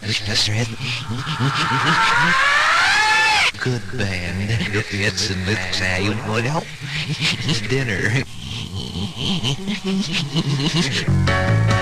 Good band. It's in the tayo mo daw. Dinner.